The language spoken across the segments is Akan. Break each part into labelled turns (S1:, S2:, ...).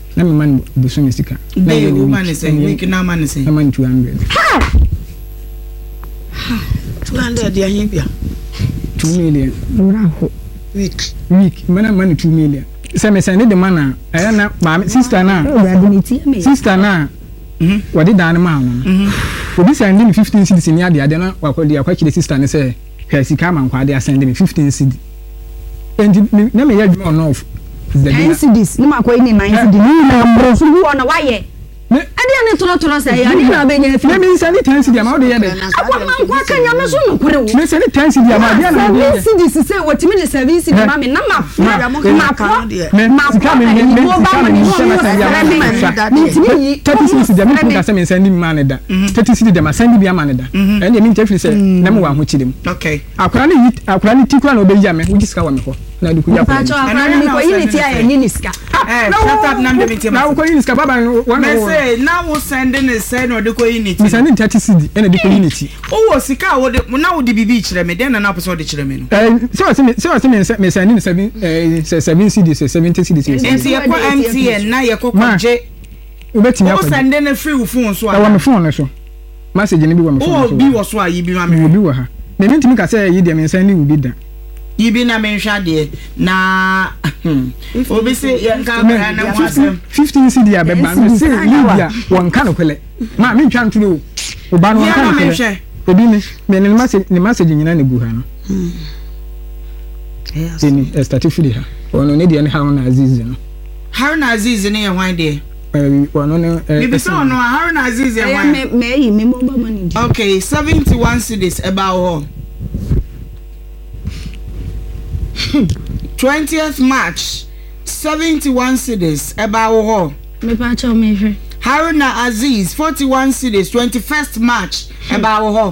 S1: na me man buso mesika
S2: na ye woman say week na man say
S1: na man 200
S2: 200 dia hin bia
S1: 2 million
S2: week
S1: mana man 2 million say me send the man na ba sister na wadi dan ma no obi send me 15 cedis ni ade na wakodi akwakire sister ne say hwe sika man kwa ade send me 15 cedis and na me ya dwuma no
S3: 10 cedis no makoyi ni 9 cedis ni na mbro so hu ona waye ade ne toro say ade na be nya fi
S1: me send 10 cedis ma ode ye de
S3: akwa man kwa kanya me so no kore wo
S1: me send 10 cedis ma ade na
S3: 7 cedis say wotimi de 7 cedis ma me na ma fra mo ma kwa
S1: sika me me 30 cedis de me ka say me send me man da 30 cedis de ma send bi man da and me ntefiri say na me wa ho chidem
S2: okay
S1: akura ni tikura na obeya me wo sika wa me ko na du ku ya
S3: pa akura ni ko yini ti aye ni sika
S2: shut up na me ti
S1: na ko yini sika baba
S2: me say na wo send ne say no de ko yini ti
S1: me send 30 cedis and de ko yini ti
S2: wo sika wo de na wo de bibi kire me den na person de kire me no
S1: me send me 7 cedis 70 cedis
S2: enti ye ko MTN na ye ko je
S1: ubetimi
S2: akọ wo send ne free wo phone so
S1: a wa me phone so message ni bi wa me phone so
S2: bi wo so a yi bi ma me
S1: wo bi wa ha me ntimi ka say yi de me send ni wo bi da
S2: yi bi na me hwa de na obi say ye nka bra na
S1: 15 cedis a be ba me say Libya won ka no kwele ma me ntwa nturo o ba no won ka no kwele obi me ni message nyina na gu ha no yes ni start free ha ono ne de ne Haruna Aziz no
S2: Haruna Aziz ne ye hwan de
S1: ono ne
S2: bibi so no Haruna Aziz ye hwan
S3: me mobile money
S2: okay 71 cedis about 20th March 71 cedis about
S3: me pa cho me hwe
S2: Haruna Aziz 41 cedis 21st March about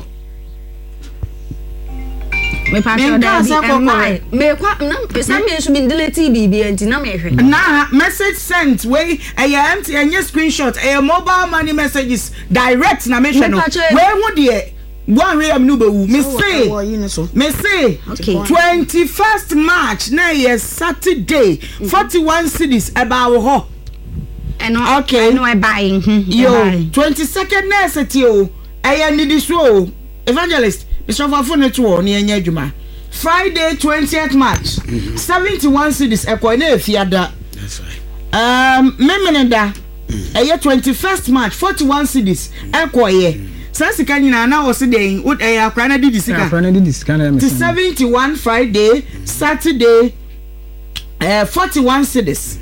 S3: me pa cho da me kwa na pesa me so bin delete bibi enti na me hwe
S2: na message sent we empty any screenshot mobile money messages direct na me hwe no we hu de one way am no be wu me say
S3: okay
S2: 21st March na yes Saturday 41 cedis about ho okay
S3: no I buying
S2: yo 22nd na set yo need so evangelist Mr. Fafune to ni enya adwuma Friday 20th March 71 cedis na efiada
S4: that's right
S2: memeneda 21st March 41 cedis ekoye Sasika nyina na wose den akra na di sika
S1: akra na di sika na me
S2: 71 Friday Saturday 41 cedis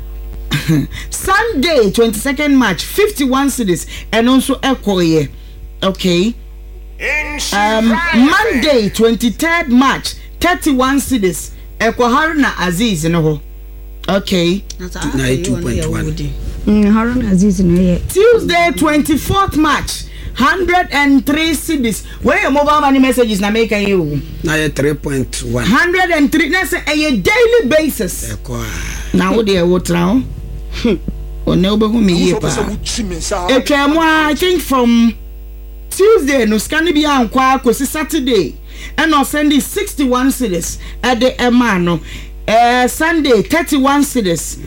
S2: Sunday 22nd March 51 cedis and also ekoye okay Monday 23rd March 31 cedis Haruna Aziz no ho okay
S4: 92.1
S3: Haruna Aziz no ye
S2: Tuesday 24th March 103 cedis where your mobile money messages na make you
S4: na 3.1
S2: 103 na say a daily basis na wo dey wo tra o ne obehu me ye pa etwemo I think from Tuesday no scan bi ankwa kosi Saturday and no Sunday 61 cedis at the emano Sunday 31 cedis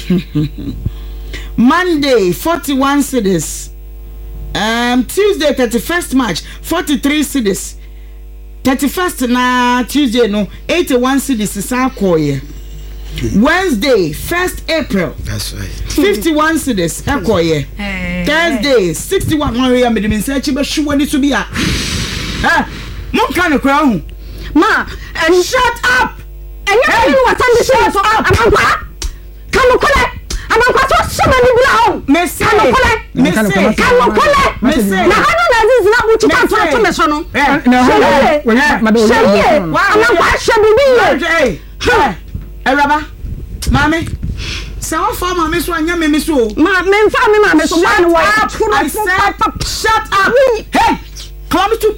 S2: Monday 41 cedis Tuesday 31st March 43 cedis 31st na Tuesday no 81 cedis sa koye Wednesday 1st April
S4: that's right
S2: 51 cedis ekoye Thursday 61 1 me dem say chibe hwani to be a mon kan kra hu
S3: ma and shut up and you what time shut up amankwa kan kole amankwa so many bula ho
S2: me say na hanu
S3: na Aziz na buchi kan to me so no
S1: na
S3: amankwa shabibi
S2: Raba mami so for mami so anya me so
S3: ma me fa me mami so one way
S2: shut up hey come on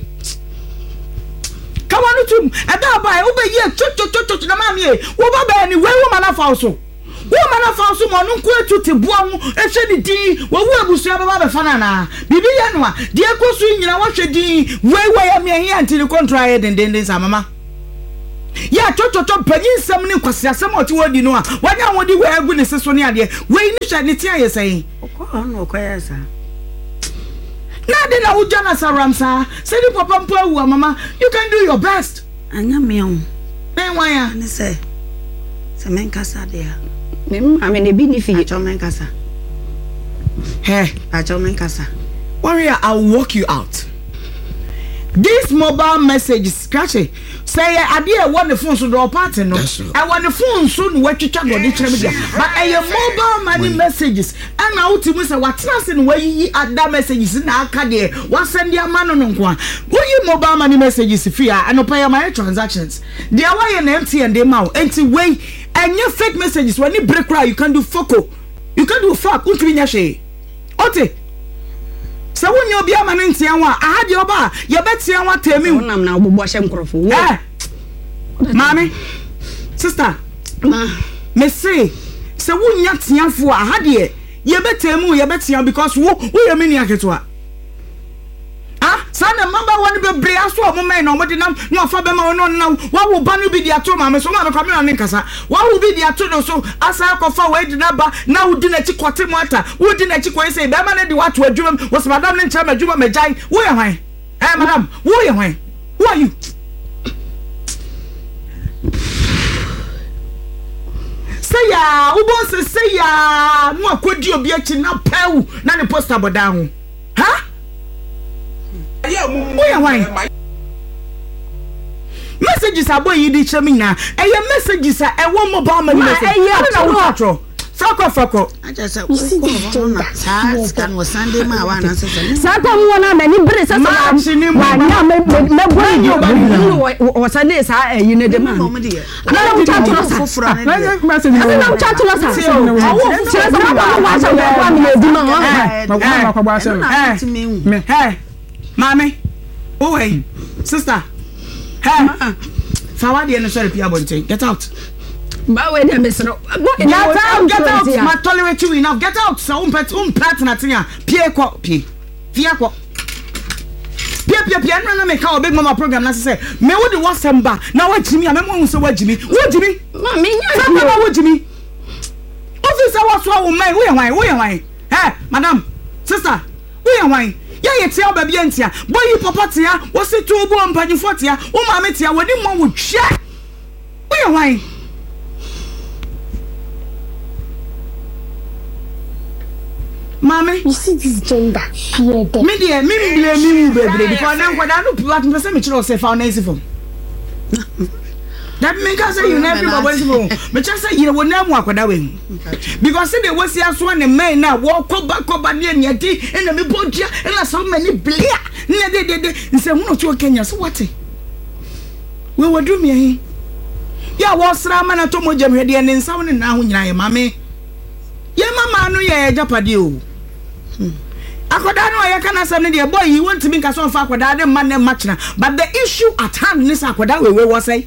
S2: to eba boy ube ye cho na mami e wo ba ba ni we woman afa so mo no nko etuti boa mu ehwe ni din wo wu abusua ba ba fa na bibi ye no a de ekosu nyina wo hwe din we ya me hin anti ni control ye den sa mama ya chochocho panyin sam ne kwasiasam oti wodi no a wanya wodi we agu ne seso ne ade we ni hwa ne tia yesai
S5: no kwesa
S2: na de na ujana saramsa say the papa mpo awu mama you can do your best
S5: anya me on
S2: why ya
S5: ne say men kasa de ya
S3: ame ne bi ni fi
S5: acho men kasa acho men kasa
S2: warrior I'll walk you out. This mobile message scratch it. Say idea want the phone so draw party no. I want the phone soon what you chat go dey media. But mobile money messages and now to say what trusting where you add that messages na aka there. What send your man no kwa. When you mobile money messages fear and pay my transactions. They are why an empty and they mouth empty way and your fake messages when you break right you can do foco. You can do fuck untwinya she. Ote so when you be a man in Tiawa, I had your bar, you bet Tiawa tell me.
S3: I'm now washing crofo.
S2: Mammy, sister, me say, so when you Tiafu, I had ye, you bet tell me, you bet Tiawa because who you mean yaketwa? Ah, son, the member want to be brave, so a woman, no, what did no Fabema no now? What will Banu be the atoma? So I'm coming on in Casa. What will be the atono? So as I go forward, now didn't you quote water? Who didn't you say, Bama, the what to a dream was Madame and Chama Juma Majai? Where am I? Eh, Madame, where am I? Who are you? Say ya, who wants to say ya? No, could you be a chin up, Pew, not a poster, but down. Huh? Why? Messages are boy you did chamina. And your messages are a one mobile message. Frako.
S5: I just said, can was Sunday, my one answer.
S3: Satam one many Brits as or Sundays are you need the man. I don't chat to us.
S2: Hey, mommy, oh hey, sister, hey, Fawadi and sorry, Pia Bonte, get out.
S3: But wait a minute, get
S2: out, my tolerate you enough, get out, so platinum, Pierre Pia, no make our big mama program, as I say, me would the was some bar. Now what Jimmy, I'm going to what Jimmy, Mammy, what Jimmy? Officer was one man, where am I? Hey, madam, sister, where am I? Yeah, tia baby entia. Boy you papa tia, what's it to bo mpanyi fotia? O ma me tia, wodi mo wo hwe. Where am I? Mommy,
S6: you see this gender fear them.
S2: Me blame me baby because now kwada no plat me say me chiro say foundation for. That mean say you never be for. Me just say you will never akwada we. Because say they was here so na men na walk back near nyadi and me bodia and so many blia. Na de say who no to Kenya so what? We were do me. Ya was rama na to mo jam hwede ne nsaw ne na ho nyina ye mame. Ye mama no ye japade o. Akoda no ye kana sam ne de boy you want to me ka so fa akoda de man ne match na but the issue at hand is akoda we was say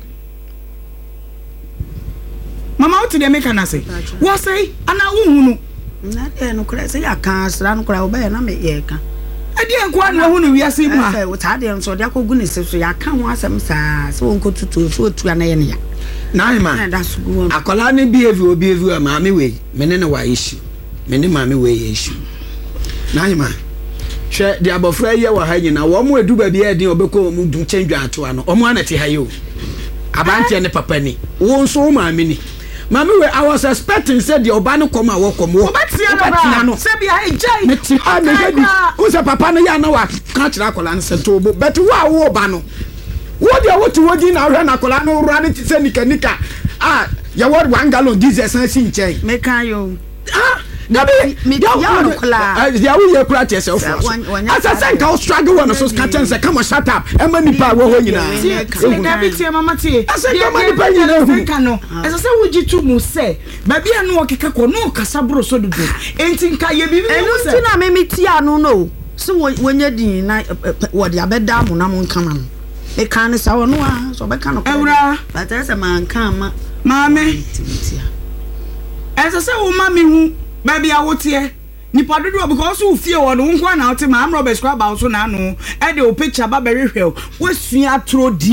S2: mama what dey make na say was say ana uhunu
S5: na de no kra say ya kan asra no kra oba na me ye ka
S2: ade enko na hunu wi ase mu ha
S5: wo ta de nso de akogu ne se so ya kan ho asem saa so won ko tutu so tu ana ye ne ya
S4: na ma akola ne behavior maame we me ne wa issue me ne maame we issue na ma hwe de abofra ye wa ha nyina wo mo edu ba bia edin obekọ mu du chenjwa ato ano o mo anete ha yo abante ne papa ni wo nso maame ni maame we I was expecting said the oba no come wo come wo
S2: obatia no se bia ejai
S4: meti ha me gadi wo se papa no ya na wa ka kira akola ne se to bo but wo oba no wo de wo ti wogi na hwe na akola no ru ane ti se nika ya word 1 gallon diesel san si nchen
S5: me kan yo
S4: Nabi,
S5: me ya no kula.
S4: Ya we ye kula yourself. As I say, ka struggle one so catch say come shut up. E ma nipa wo ho nyina.
S2: Nabi tie mama tie.
S4: I say come nipa nyina hu.
S2: Nka no. As I say we ji tu mu say, ba bia no okeka ko no kasa bro so dudu. Enti nka ye bibi
S5: mu say. Enti na me tie anu no. So wonya din na wo de abeda mu na mo nka na. E kan ne sa wo no a so be kan no.
S2: Ewura.
S5: But I say man kan ma.
S2: Mame. As I say wo mami hu. Baby awotie nipa dodo because you feel won nko na ote ma am Robert Scrabba so na no e de o picture ba beri hwe wo sua tro die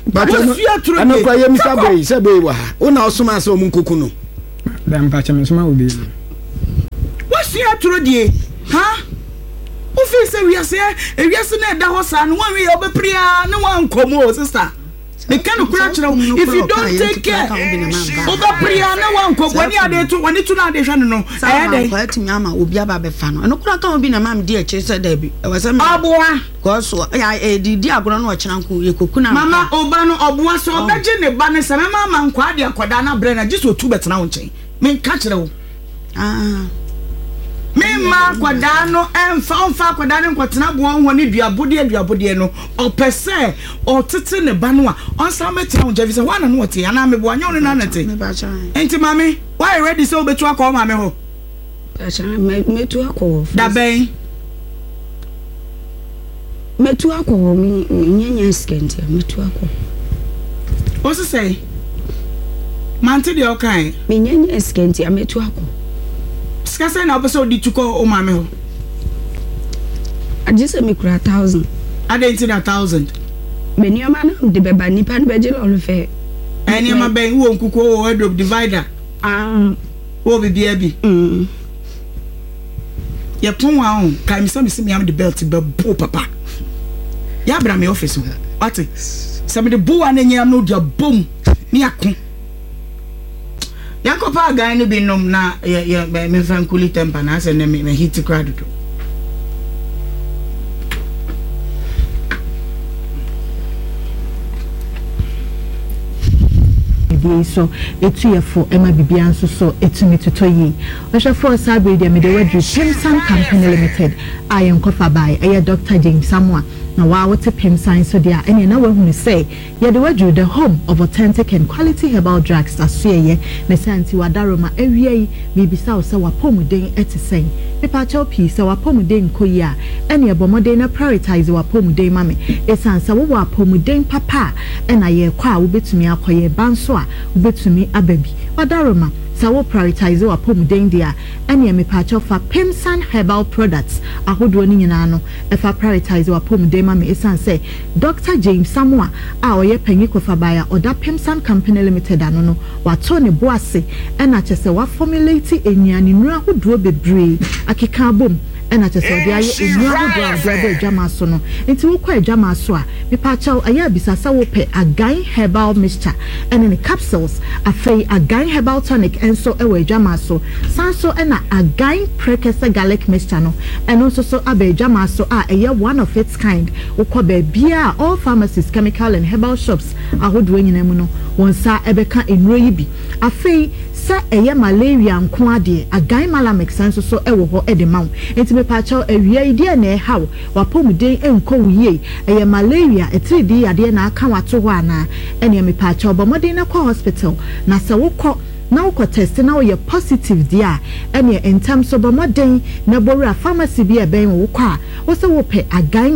S4: but ano kwa ye misa boy se boy wa ha una osoma se omun koku no
S1: dan pa che me soma obi
S2: wasia tro die ha o fi se wiase na da ho sa no wan we obepria no wan komo sister they can crash now if you don't take care obepria na wan komo wani ade to wani tu na ade hwe no eh dey
S5: kwa timi ama obi aba be fa no kura kan obi na mam di eche se da bi e wase me
S2: aboa
S5: go so ya di agoro no ochena nko ye koku na
S2: mama oba no oboa so obeje ne ba ne se mama nkwa ade akoda na bre na jiso tu betena wo nchen me nka kire wo Mima kwadano emfa kwadano nkwatena bo ho ne duabode no opese otete ne ba no a onsa metena wo javisa wana no wote ana me bo anya no na nate enti mami why ready so betu akọ mami ho
S5: acha metu akọ
S2: da ben
S5: metu akọ mi nyanya skent metu akọ
S2: o se say manti de okan
S5: mi nyanya skent metu akọ
S2: skasa na obeso di tuko o mame ho
S5: ajise me kura 1000
S2: adenti na 1000
S5: meni ama na de beba nipa no beje lo fe
S2: eni ama ben wo nkuko o wardrobe divider wo bibia bi ye pon wa on kai mi am the belt be bo papa ya bra me office ho ati se me de bo wa na nyam no dia bom ni akon Yankopa guy no be nom na ya me fan kuli temper na se me hit crowd do.
S7: So etu ye for ema bibia nso so etumi totoyi ohwe for sabre dia me de wadru Pimsan Company Limited I am kofa by Dr. James Samoa na wa wote Pimsan so dia ene na wahunu say ye de wadru the home of authentic and quality herbal drugs asuye na santi wadaroma awie bibisa wo se wapomuden etisen pepa chopi se wapomuden koyi ene ebomode na prioritize wapomuden mame esansa wo wapomuden papa ena ye kwa wo betumi akoye banso a ubetumi ababi wadaroma sawo prioritize wapomuden dia ene me pacho fa Pimsan herbal products ahodo ni nyina no e fa prioritize wapomuden ma me esanse Dr. James Samoa a oye panyi kofa baya oda Pimsan Company Limited ano no wato ne boase ena chese wa formulate enyane nura ahodo bebre akeka bom ena chese odi aye enura ahodo a adwama so no enti wo kwa adwama so a me pacho aya bisasa wo pe agan herbal mixture ene ne capsules afei agan herbal tonic enso ewe adwama so sanso ena agan prekese garlic mixture no eno so abe adwama so a eye one of its kind wo kwa bia all pharmacies chemical and herbal shops ahodo nyina mu no wonsa ebeka enuro yi bi afei sa eye malaria nko ade agan malamix sanso so ewo ho edemaw enti me pacho awia ide na ehaw wapomuden enko wiye eye malaria etridi ade na aka wato ho ana ene me pacho obomode na kwa hospital na se wokọ na wokọ test na wo ye positive dia ene in terms of obomode na boru pharmacy bi eben wokọ a wo se wo pe agan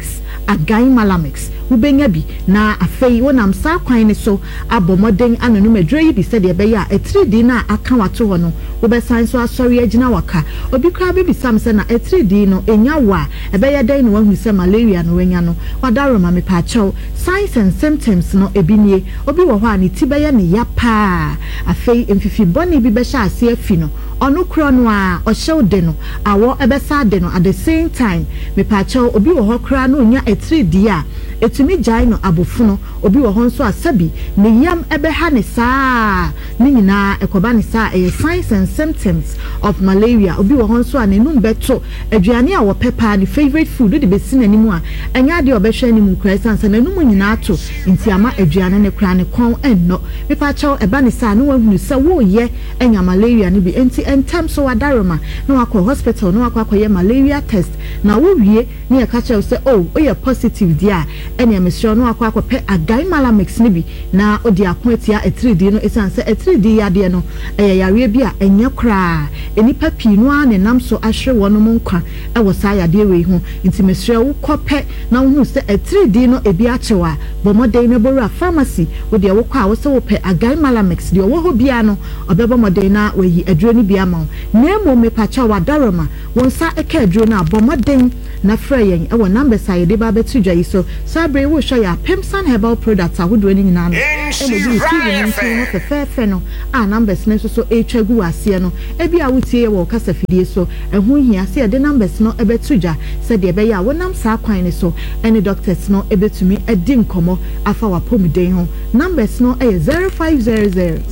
S7: malamix ubenya bi na afei wonam sa kwan ne so abomoden anonu medre yi bi se de be ya etridi na aka wato ho no wo be san so asori agina waka obi kra be bi sam se na etridi no enya wa ebe ya dan no wahu se malaria no wenya no wadaroma me pa chaw signs and symptoms no ebinie obi wo ho ani ti be ya ne ya pa afei emfifi boni bi be sha ase afi no ono kro no a o hyew de no awo ebe sa de no at the same time me pa chaw obi wo ho kra no onya etridi a etumi jai no abofuno obi wo ho nso asabi ne yam ebe ha ne saa ne nyina ekoba ne saa signs and symptoms of malaria obi wo ho nso anenum beto aduane a wo pepa ne favorite food de besi nanimu a enya de obehwe animu krasan sa nanum nyina ato nti ama aduane ne kra ne kon enno mepa chaw eba ne saa no wahunu sa wo ye enya malaria ne bi enti entem so wadaroma no akọ hospital no akọ malaria test na wo wie ne ka chaw se oh oye positive dia ene emesro no akọ pe agan malamix ne bi na odi akoatia etridi no esanse etridi yade no yare bi a enye kra enipa pinu a ne nam so ahwe wono mu nkwa wo sa yade we hu nti mesro wo kope na wo hu se etridi no ebi achewa bomodei ne boru pharmacy odi wo kwa wo se wo pe agan malamix de wo ho bia no obebo modei na wayi aduro ni bia ma nemo me pacha wadaroma wonsa eka aduro na bomodei na frɛ yɛn ɛwɔ numbers a yɛde ba bɛto dwa yi so sabre wo hwɛ ya Pemsan herbal products ahodoɔ ne nyinaa no ɛna bi receive no nso no fɛfɛɛfɛ no a numbers no nso so ɛtwa gu aseɛ no ebi a wotie wɔ kasa fidie so ɛho hia sɛ yɛde numbers no ɛbɛto dwa sɛ deɛ ɛbɛyɛ a wonam saa kwan ne so ɛne doctors no ɛbɛtumi ɛdi nkɔmmɔ afa wapɔmuden ho numbers no ɛyɛ 0500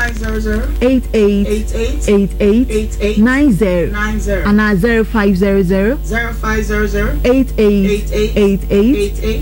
S7: 88 90 ana 0500 88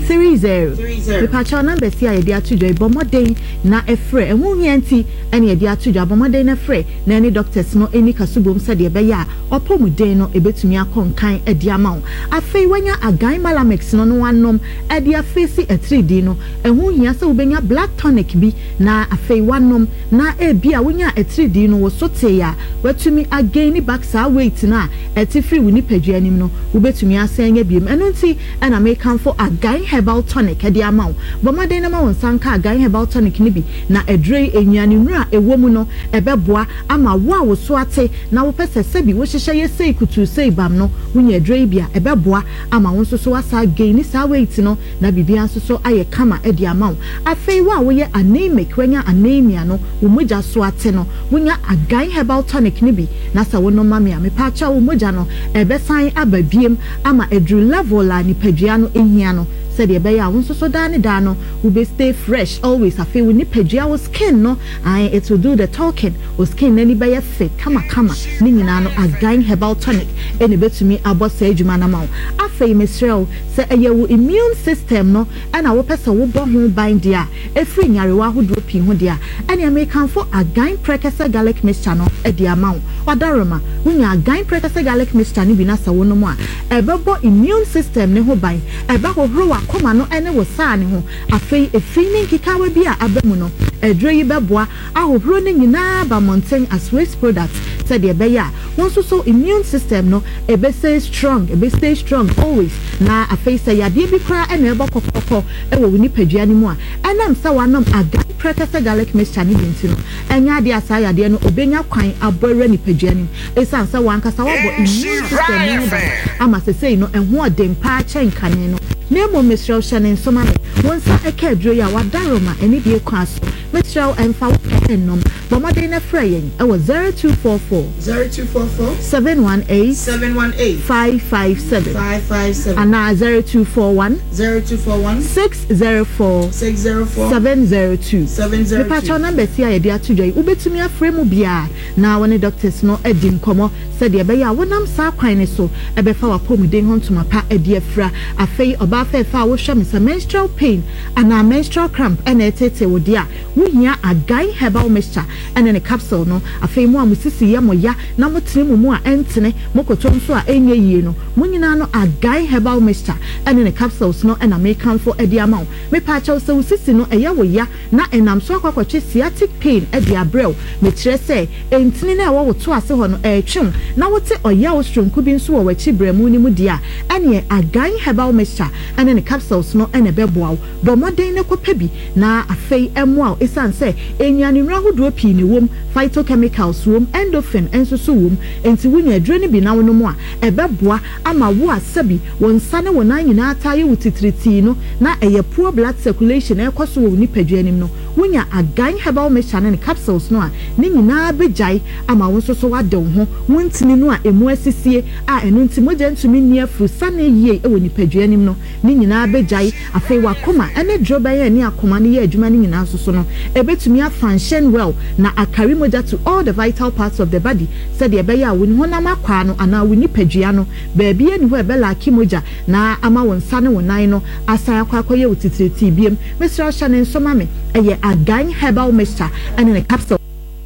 S7: 30 Pipacho numbers here yɛde ato dwa bɔmɔden na ɛfrɛ ɛho hia nti ɛne yɛde ato dwa bɔmɔden na frɛ na ɛne doctors no ɛni kasubom sɛ deɛ ɛbɛyɛ a ɔpɔmuden no ɛbɛtumi akɔ nkan ɛde ama wo afei wanya agan malamex no wanom ɛde afesi ɛtridi no ɛho hia sɛ wobɛnya black tonic bi na afei wanom na ebi a wonya ɛtridi no wo sote ya watumi again ni back saa weight na ɛti free wo nipadua nim no wobɛtumi asan nya biem ɛno nti ɛna mekan for agan herbal tonic ɛde ama wo bɔmaden na ma wo nsanka agan herbal tonic ni bi na ɛdrei enyane nura ɛwɔ mu no ɛbɛboa ama wo a wo so ate na wo pɛsɛ sɛ bi wo hyehyɛ yɛ sei kutu sei bam no wonya ɛdrei bi a ɛbɛboa ama wo nso so asa again ni saa weight no na bibia nso so ayɛ kama ɛde ama wo afei wo a woyɛ anemic wanya anemia no wo mogya so ate no wonya agan herbal tonic ni bi na sa wo no mame a mepacha wo mogya no ɛbɛsan aba biem ama ɛdru level a nipadua no ehia no said ye beya won so dane da no we be stay fresh always afei we nipadua wo skin no it will do the talking wo skin na ni beya fit kama ni nyina no agan herbal tonic ene betumi abosa adwuma na ma wo afei mesrel se eye wo immune system no na wo pese wo bo ho ban dia efri nyarewa hodo pin ho dia ene American for agan prekese garlic mixture no e dia ma wo wadaroma wonya agan prekese garlic mixture ni bi na sa wo no mu a ebebo immune system ne ho ban eba hohoro koma no ene wo saa ne ho afei efini nkikawa bi a abamu no edro yi beboa ahohoro ne nyina ba mountain as waste products said ye beya won so immune system no ebe stay strong always na afei say yade bi kra ene ebo kokoko e wo ni padua ni mu a enam sa wanom agan prekese garlic mixture ni binti no enya de asa yade no obenya kwan abore ni padua ni esan sa wankasa wabo immune system ni ba ama sesei no enho odem pa chen kane no Nemo Mr. Shannon Somali, once I kept Joya Wadaroma, and it be a class. Mr. and Fowl Enom, Bomadena Fraying, I was 0244 718 557 and now 0241 604 702. The patron number here, dear today, Ubetumia Fremubia. Now, when the doctors know Edim Como said, Yabaya, when I'm sa quine so, a befa pomiding home to my pa a dear fra, a fay or bafe foul sham is a menstrual pain and a menstrual cramp and a tete would dear. We hear a guy herbal mixture and then a capsule no, a fame one with Sissy Yamoya, number 3 more Anthony, Mokotonso, any year no, Munino a guy herbal mixture and then a capsules no, and a make come for a diamond. Me patch also Sissy no a yawoya, not and I'm so quite sciatic pain at the abril, which say, and Tina or to us on a chum. Now what's it or yaw strum could be so a chibre munimudia, and ye a guy herbal mixture and then a capsules no and a bebo, but more than a copebi, na a fay and wow, it's say, and yan in rahu do a pin womb, phytochemicals womb, endorphin and so womb, and to win a journey be now no more, a beboa, ama wa sabi, one sana one nine in our tire with tritino, na a poor blood circulation, air cost will nip a no, when ya a guy herbal mixture and capsules no, nini na bejai, ama won so wa don ho, wonti no a emu asisie, a enu nti moja ntumi near fu sane ye e woni padua nim no, ni nyina bejai, afei wakoma, ene droba ye ni akoma ne ye adwuma ni nyina so no, ebetumi function well na akari moja to all the vital parts of the body, said ye beya woni honam akwa no ana woni padua no, baabi eni ho ebela akimoja na ama won sane wonan no, asan akwa ye wutitriti biem, Mr. Shannon Somame, eye agan herbal mixture and in a capsule.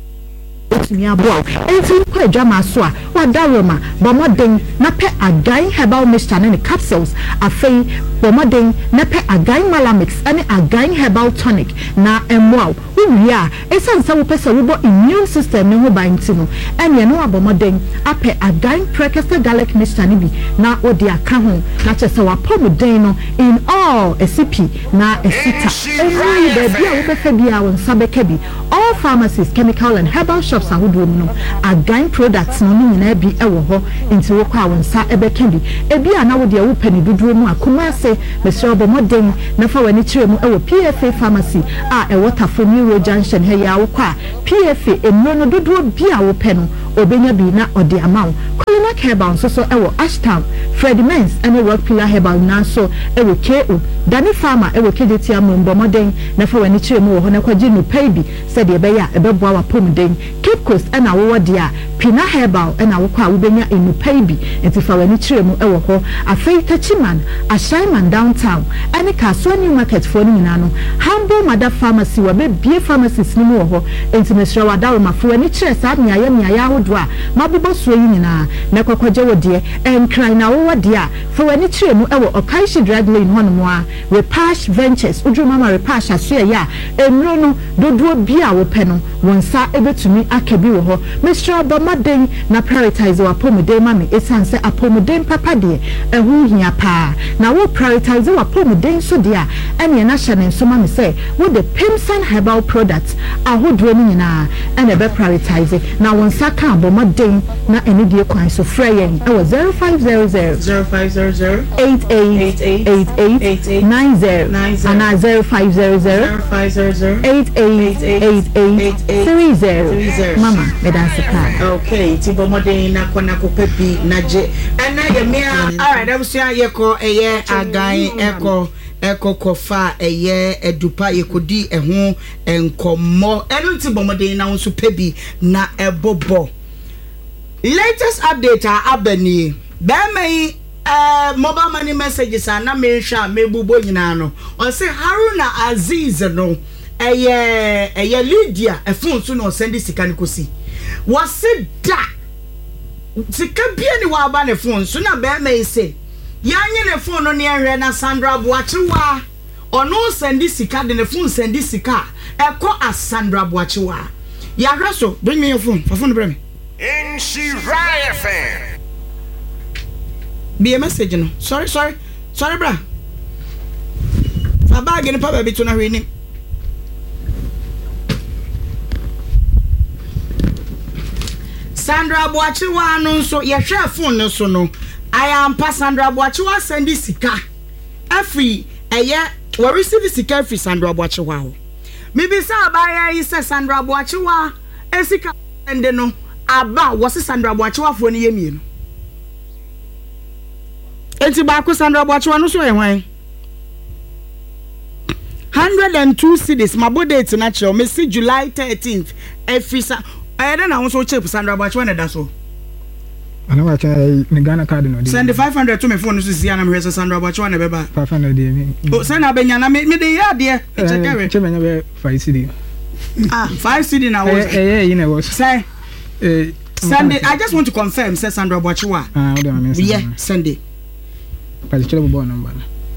S7: Every quite drama so wadaroma bomoding nape agan herbal mixture and capsules a fay bomoding nape agan malamix and agan herbal tonic na emwa we are esan sa wo pesa wo immune system ne ho bantino and ye no bomoding ape agan prekese garlic mixture ni bi na odi aka ho na chese wa pomodin no in all all esipi na esita every baby a wobɛfa bi a wonsa bɛka bi all pharmacies chemical and herbal shops ahodoɔ mu no again products no nyinaa bi ɛwɔ hɔ nti wokɔ a wonsa ɛbɛka bi ebi a na wo deɛ wopɛ ne dodoɔ mu akoma ase mesrɛ bɔ modern na fa wani kyerɛ mu ɛwɔ PFA pharmacy a ɛwɔ Tafoni Road Junction ha ya wokɔ a PFA emno no dodoɔ bi a wopɛ no obenya bi na ɔde ama wo Colina Herbal nso so ɛwɔ Ashtown Freddy Mens ɛne Rock Pillar Herbal na so ɛwɔ KO Dani Farmer ɛwɔ KDT Amombo modern na fa wani kyerɛ mu wɔ hɔ na kwagye no pay bi sɛdeɛ ɛbɛyɛ a ɛbɛboa wa pomden Cape Coast ɛna wowɔ deɛ a Pina Herbal ɛna wokɔ a wobenya enu pay bi nti fa wani kyerɛ mu ɛwɔ hɔ afei Tachiman Ashaiman downtown ɛne Kasuo New Market for no nyinaa no Humble Mother Pharmacy wa bebie pharmacies ni mu wɔ hɔ nti mesrɛ wada wo mafo wani kyerɛ saa miaya ahodoɔ a mabobɔ so yi nyinaa na kwakwaje wo deɛ ɛnkran na wowɔ deɛ a fa wani kyerɛ mu ɛwɔ Okaishi Drug Lane hɔ no mu a Repash Ventures Udrumama Repash asoɛ ya enro no dodoɔ bi a wopɛ no wonsa ebetumi akabi wɔ hɔ mesrɛ bɔmaden na prioritize wa pomuden ma me esanse apomuden papa deɛ ɛho hia paa na wo prioritize wa pomuden so deɛ a ɛne na hyɛ ne nso ma me sɛ wo the Pimsan Herbal products ahodoɔ no nyinaa ɛna ɛbɛ prioritize na wonsa ka bɔmaden na ɛne die kwan so frɛ yɛn ɛwɔ 0500 8888 90 ana 0500 8888 mama medanse ka
S2: okay ti bɔmaden na kɔna kɔpɛ bi na gye ɛna yɛ mea alright abusua yɛkɔ ɛyɛ agan ɛkɔ kɔfa ɛyɛ edupa yɛkɔdi ɛho nkɔmmɔ ɛno ti bɔmaden na nso pɛ bi na ɛbɔbɔ latest update abani bɛmɛyi mobile money messages na mehwa mebubo nyina no on say Haruna Aziz no ɛyɛ Lydia phone so no send sika ne kosi was da sika bia ni wa ba ne phone so na bɛmɛyi say yanye ne phone no ne ehwe na Sandra Boachiwa ono send sika de ne phone send sika ɛkɔ as Sandra Boachiwa ya hwe so bring me your phone phone bring me
S8: in Shiraya fan.
S2: Be a message no. Sorry bra. Fa bag ni pa baby to na hwe Sandra Boachiwa no so ye hwe phone no so no. I am pa Sandra Boachiwa send sika. Every eye we receive sika free Sandra Boachiwa ho. Me bi sa abaya yi se Sandra Boachiwa esika ende no aba was Sandra Boachiwa fo ni yemie no. Enti ba ko Sandra Boachiwa no so ye hwan 102 cedis mabo date na che o me see July 13th efisa ayeda na won so cheap Sandra Boachiwa na da so
S1: ana wa cha ni Ghana card no
S2: send 500 to me phone so see na me hwe Sandra Boachiwa na beba 500
S1: de me
S2: o send na benya na me de ya de check
S1: che benya be 5 cedi
S2: 5 cedi na wo
S1: you know what
S2: say send it. I just want to confirm say Sandra Boachiwa yeah send it
S1: particular bobo number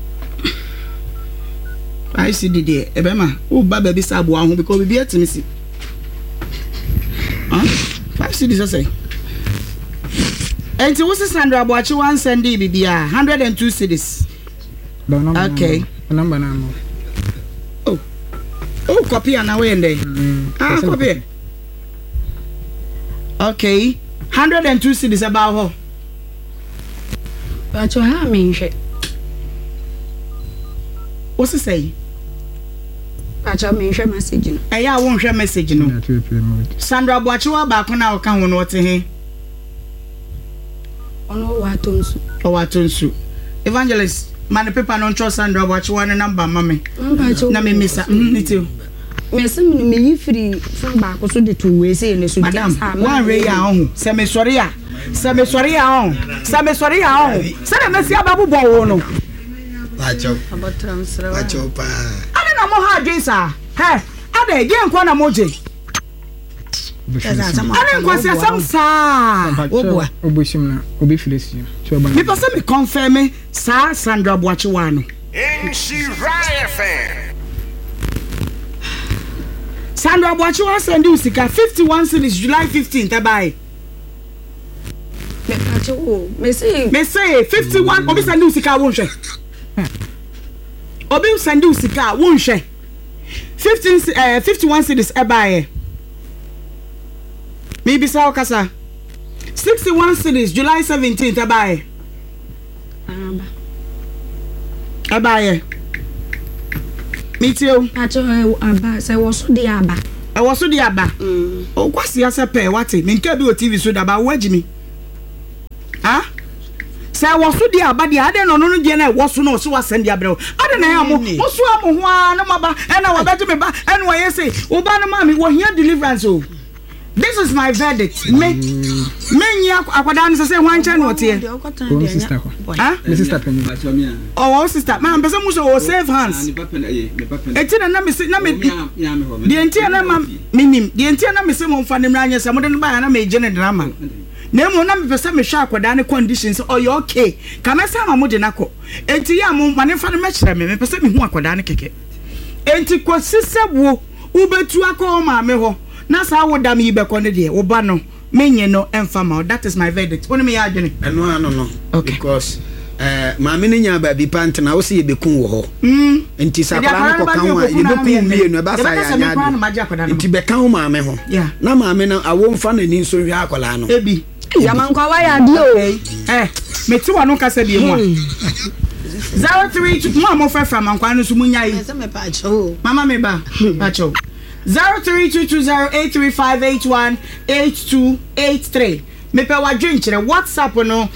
S2: I see the day ebema o ba baby sabo ahun because we be atimi si 5 cedis say enti wo Sandra Boachiwa send it bibia 102 cedis okay
S1: number na
S2: oh copy na we ndey copy okay 102 cedis about her
S5: but you have me
S2: what's he say
S5: but you me share message no
S2: I won't share message no Sandra Boachiwa ba ko na o kan wono wote he
S5: ono watonsu
S2: evangelist man paper no trust Sandra Boachiwa ne number mama na me misa nitio
S5: mesem no me yifiri from ba ko so de to we say ne so
S2: madam one ray ya ho se me sori ya se me si ababu bo wo no
S4: Bacho pa
S2: ana na mo ha dwesa he ada ge nkwa na mo je ana nkwa se sam sa
S1: oboa oboshim na obi filesi
S2: me pese me confirm sa Sandra Boachiwa no
S8: in Shiraya fan.
S2: Sandra Boachiwa send you sika 51 cedis July 15th buy
S5: me say
S2: 51 obi send you sika won hwe obi send you sika won hwe 51 cities ebaye maybe sa okasa 61 cities July 17th ebaye mitio
S3: acho aba se wo so de aba
S2: e wo so de aba o kwasi ase pe wate me nka bi o TV so da ba wagimi ha se wo so de aba de ade no no de na wo so no so wa send dia brew ade na ya mo so am ho a na maba e na wa beji me ba e no ye say wo ba no ma me wo here deliverance o. This is my verdict. Me akwada no say wan chen what here.
S1: Sister sister
S2: oh sister man pese mu so save hands. Eti na me say na me de enti na ma minim de enti na me say mo fa ne mranye say mo de ba na me gene drama. Na mo na me pese me hwa akwada ne conditions oh you okay. Ka me say ma mo de nako. Enti ya mo ma ne fa ne me kire me pese me hu akwada ne keke. Enti ko sisebo ubetu akọ ma me ho. Na sa wo dam yi be ko ne de wo ba no menye no emfama. That is my verdict. Oni me ya adwene
S4: no
S2: okay.
S4: Because maame ne nya ba bi pant na wo se ye bekun wo ho enti sakora no ko kan wa ye bekun mie no ba sa ya nya enti be kan wo maame ho na maame no awo mfa na ni so hwe akola no
S2: ebi
S3: yamankwa wa ya di o
S2: meti wa no kasa bi mu 032 mama fa fra mankwa no so munya yi mama me ba pacho 03220835818283 mepe wadwen kire WhatsApp no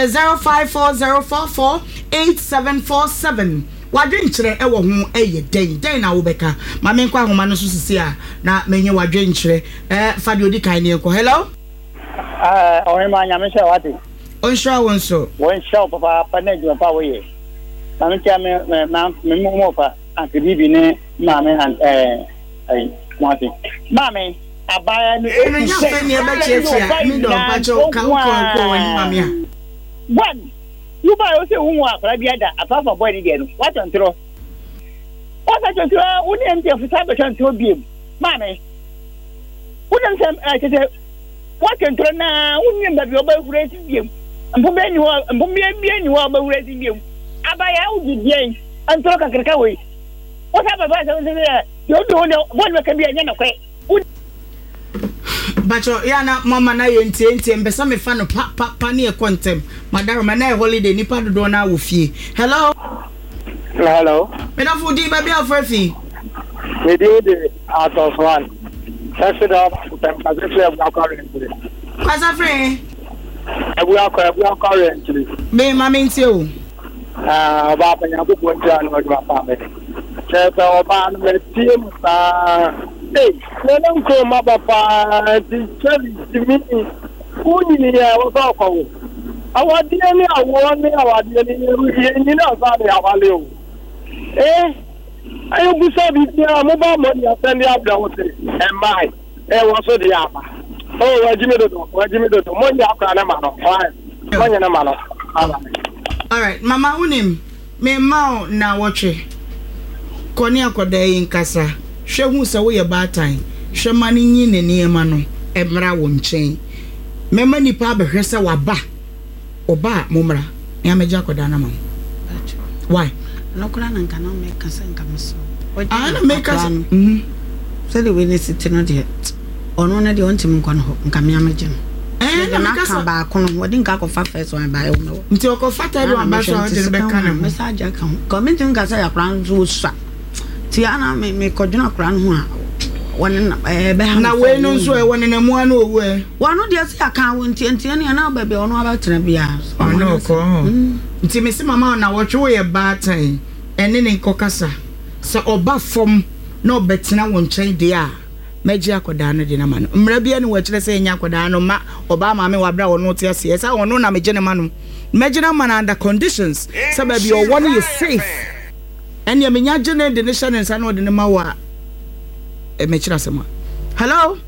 S2: 0540448747 wadwen kire ewo ho den na wo beka ma me nkwa homa no so sisi a na menye wadwen kire fadi odi kan ne ko hello
S9: o ma nya me se wati
S2: on sha won so
S9: papa panejo pa wo ye na me tia me mo pa anke bibi ne ma me Mati. Mami, abaya ni
S2: eno nya fe ni ebe chefia mi do pacho ka ko wani mami a.
S9: One. You buy o se hu akra bia da apart from boy ni de no. What on tro? What on tro? Uni ente fusa be kan tro biem. Mami. Uni ente what on tro na uni mba bi oba fure ti biem. Mbo be ni ho oba fure ti biem. Abaya u di bien. Antro ka kreka we. What happened by the you don't know what can be a yana kwe.
S2: Bacho yana mama na yenti mbesa me fa no pa ne kontem madaro na holiday nipa do na wo fie. Hello me na fu di ba bia frafi
S9: we did out of one that's it up Pasafre we are currently
S2: me mama nti o
S9: ba pa nya ko ntia no do pa me Cheta oba no team sa lele nko mabapa ti cheli mi kuni ya wo ko awadi ni awadi ni na sa de awale o ayo busa bi ya mo ba mo ya send ya bra wo se mai wo so de ya ba wajimi do mo ya akra na ma no mo nya na ma no
S2: all right mama unim me ma na woche koni akoda yin kasa hwe hu se wo ye batan hwe mani nyi ne niema no emra wo nchen mema nipa abehwe se waba oba momra ya meja akoda na ma why
S5: no kula na nka na me kasa nka meso
S2: na me kasa
S5: so the way they sit no de ono na de ontim nko no nka me amaje no na kasa ba kono wodi nka ko fa first one ba e wo
S2: nti okofa tari one ba so de be kana
S5: message account comment nka sa ya kran zo sa ti ana me koduna kran ho a won be ha
S2: na we no so e won na mu ana owu e
S5: wonu de si aka won ti ne na ba be ono abatena bia
S2: ono ko nti me se mama na wo twe ye batan ene ne kokasa se oba fom na obetena won chen de a meji akoda no de na ma no mra bia ne wo kire se nya akoda no ma oba ma me wabra wono ti ase esa wono na meje ne ma no meji na ma na under conditions se ba bi o wono is safe and ya menya jene de nation and san de ma wa me kira sama hello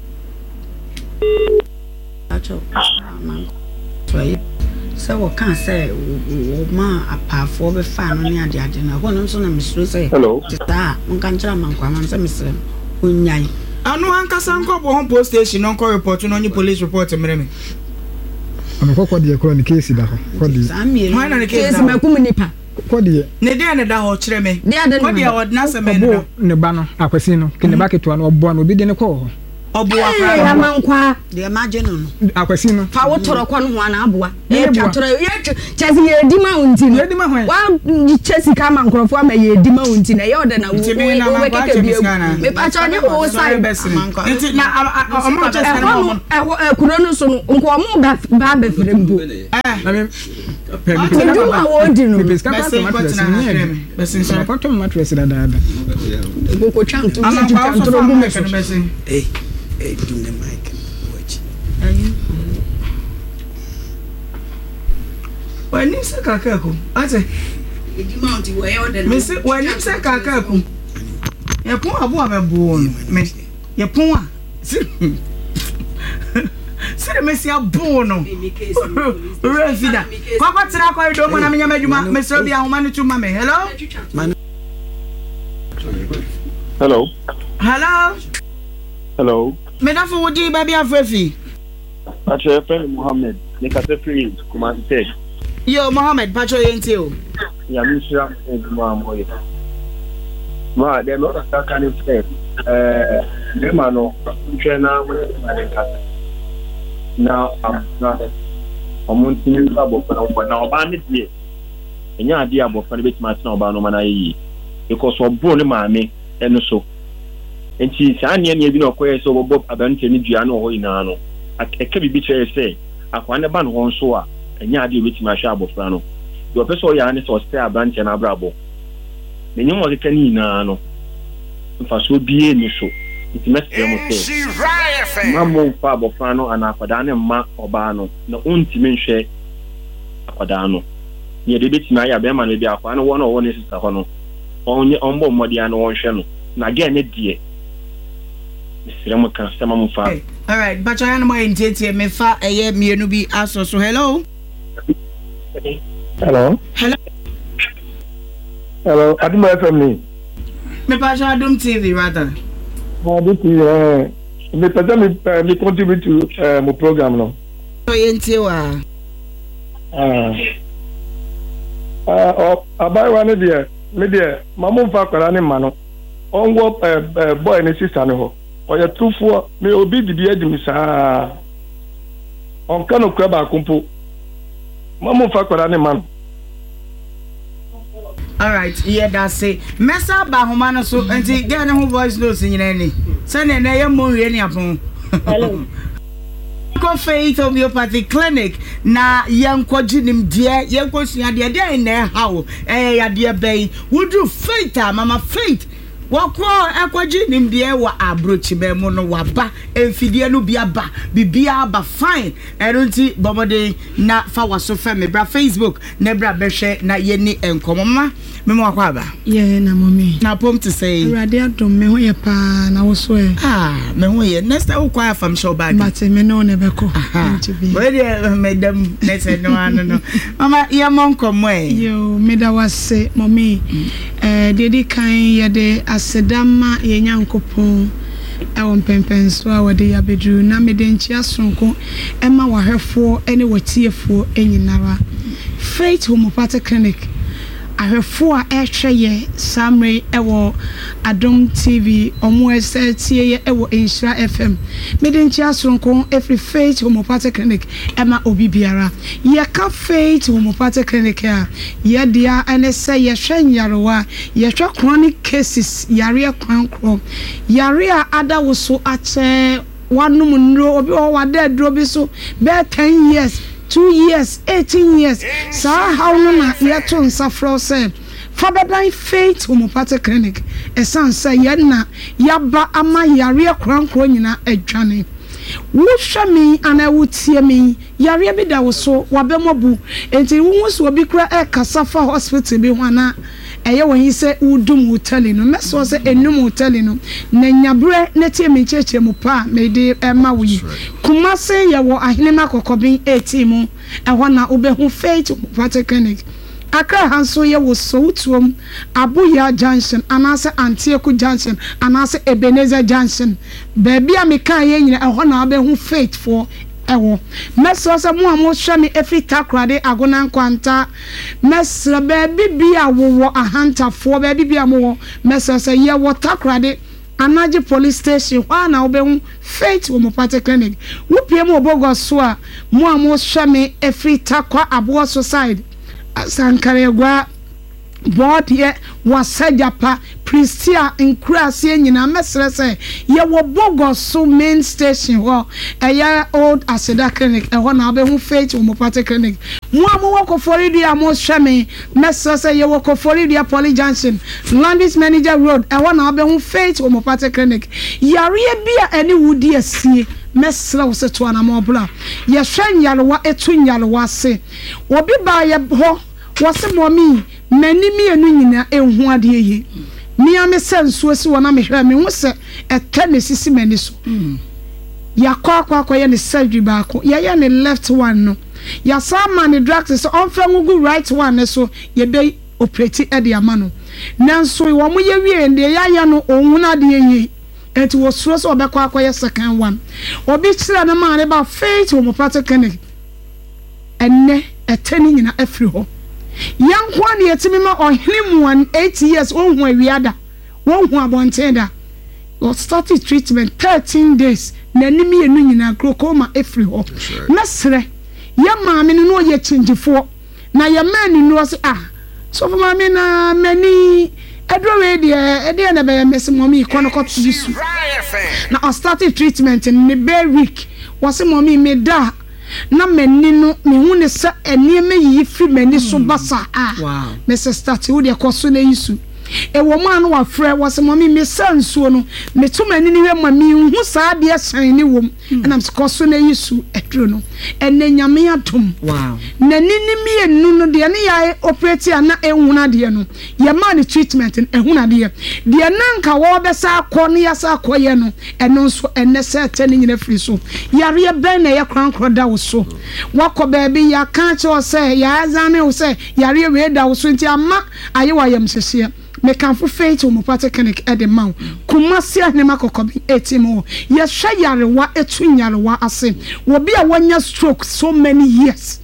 S5: acho man so wo kan say wo ma apafo be fa no ne ade na ho no so na misro say
S9: hello
S5: ta mun kan kira man kwa man say misro unyai
S2: anu ankasa nko bo post station no ko report no nyi police report mereme
S1: ana ko de ko ni case da ko di
S2: why na case
S3: ma kum nipa
S1: kodi
S2: ne de ne da ho kire me kodi e wodna se me
S1: no ne ba no akwasi no ke ne ba keto no obo no obi de ne ko
S3: obo akra ya mankwa
S5: de imagine no
S1: akwasi no
S3: fa wo toro kwa no ho ana aboa e twatoro ye chesi ye di ma unti no wa chesi ka ma nkrofo ama ye di ma unti na ye oda na wo we keke bi me pa cha ne wo sai
S2: nti na omo chesi na omo
S3: kuro no so no nko omo ba be fere mbo
S1: na me
S3: do ma wo di no
S1: besin so pa to mattress da da
S3: ko chanto
S2: ama pa so tro me fe besin
S4: do the mic watch
S2: wani se kakaku ate
S5: edi mount we order
S2: me se wani se kakaku ye pon abo abebu me ye pon a sire me si abo no refida kwakwa tira kwa do mo na menya madwuma me se obi ahoma ne tuma me hello hello me da fo wodi ba bia frefi
S10: Pacho friend Mohammed Nikase free Kumasi said
S2: yo Mohammed Pacho yente o
S10: ya misra eduma moye ma de no ta kan say de ma no trainer mo na de kasa na am na omunti ni sabo na oba ne die enya ade abofra ne betima tena oba no mana yi because obo ne maame eno so enti saa ne bi na okoye so bob abante ne dua no ho ina no eke bibi chere say akwa ne ba no ho nso a enya ade betima hwa abofra no yo person ya ne so stay abante na brabo ne nyum o keka ni ina no mfa so bie ni so enti mestre mo say mamo fa abofra no ana akwada ne ma oba no na ontime nhwe akwada no ye de betima ya be ma no bi akwa no wono wo ne sisa ho no onye ombo mmodi ana wo nhwe no na ge ne die mestre mo kan sama mo fa
S2: all right but I am my intete me fa eye mienu bi aso so hello
S10: Adum FM ni
S2: me pa ja Adum TV rather
S10: Adum TV me pesa me contribute to my program no
S2: so yente wa
S10: abai wa ne dia me dia mamu fa kwara ne ma no onwo boy ne sister ne ho oya trufo me obi bibia di misa on kanu kwa ba kumpo mamu fa kwara ne ma no
S2: all right yeah that's it mesa ba homa no so enti get ne ho voice notes nyina ni se ne na ye mo hwe ni apon hello Faith Homeopathy Clinic na yankwaji nimdie yankosua de na how ya de bay would faith mama faith wakọ akwaji nimdie wa abrochi be mu no waba emfidie no biaba bibia ba fine enunti bomode na fa waso fa me bra Facebook na bra behwe na yeni enkomoma memo akwa aba
S3: ye na mommy
S2: na pom to say
S3: urade adom me ho ye pa na wo so e
S2: me ho ye next time kwa fam show bag
S3: but me no ne beko
S2: ntibi we dey madam next no ano no mama ye monkomo e
S3: yo me da wase mommy dedi kan ye de asedama ye nyankopon ewon pempenso a wode ya bedru na me de nchi asonko ema wahwefo ene watiefo enyinara Faith Homeopathic Clinic ahwefo a ehweye samre ewo Adom TV omo esetie ye ewo Insura FM me de nchi asonko every Faith Homeopathic Clinic ema obibiara ye ka Faith Homeopathic Clinic a ye dia ene se ye hwenyarewa ye hwa chronic cases yare kwankro yare a ada wo so ache wanum nro obi o wada dro bi so be 10 years 2 years 18 years sa how no na ye to nsafro se Fabadan Faith Homeopathic Clinic esan say ye na yaba ama yare kwankro nyina adwane wo hwa mi ana wo tie mi yare bi da wo so wabemobu enti wo so obi kura e kasafa hospital bi ho na eye won se udum hoteli no meso se enum hoteli no na nyabre na tie mi cheche mu pa me de ema wi kuma se ye wo ahene makokobin 18 mu ho na obehu Faith Homeopathic Clinic Accra hanso ye wo Soutuom Abuya Junction anase Antieku Junction anase Ebenezer Junction baby ameka ye nyina ho na obehu Faith for ewo mesra se mo amo hwe me efi takrade agona nkwanta mesra baby bia wo ahantafo baby bia mo mesra se ye wo takrade Anaji police station wa na obehu Faith Homeopathic Clinic wo pie mo obogo so a mo amo hwe me efi takwa abo society Sankaregwa board ye wasajapa Pristia Nkrasi nyina mesre se ye wo Bogoso main station ho eya old Aseda Clinic e ho na obehu Faith Homeopathic Clinic mo amo wo Koforidi amo hweme mesre se ye wo Koforidi Poly Junction Landis Manager Road e ho na obehu Faith Homeopathic Clinic yare bia ene wudi asie mesra wo se to na mo bla ye hwen yalewa etu yalewa se obi ba ye ho wose momi mani mienu nyina ehu ade ye mi ame senso si wona me hwe me hu se ete ne sisi mani so yakwa ye ne surgery ba ko ye ne left one no ya sama ne drugs so onfa ngugu right one so ye be operate e de ama no nanso wo mo ye wie nde ya no ohun ade ye enti wo suro so obekwa ye second one obi kira na ma ne ba Faith Homeopathic Clinic enne ete ne nyina afri ho yankwa ne yetimi ma ohinimu 8 years onhu awiada wonhu abontenda we started treatment 13 days na nimi enu nyina glaucoma efri ho mesre ya maame no ye chingifo na ya mani no se so for maame na mani edrowe de na be mesi momi konoko tisu na I started treatment in the week was momi me da na meni no me hu ne se enieme yi fi meni so basa wow me se start wo de koso na yisu e wo ma no wa frɛ wo se momi me sansuo no me to mani ni we ma mi hu saa de san ni wom na me koso na yisu edro no ene nyame adom wow na nini mi enu no de ne ya operate na ehuna de no ye ma ne treatment ehuna de na nka wo be sa akɔ ne ya sa akɔ ye no eno so ene se tene nyina firi so yare ben na ye krankro da wo so wakɔ baabi ya ka che se ya azame wo se yare we da wo so nti ama aye wa yam hyehyɛ me kan for Faith Homeopathic Clinic e de man Kumasi ahnema kokobi etimo ye hwa yarewa etu yarewa ase wo bi a wanya stroke so many years